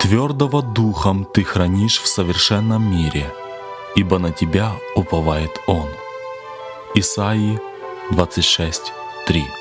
Твердого духом ты хранишь в совершенном мире, ибо на тебя уповает Он. Исаии 26:3.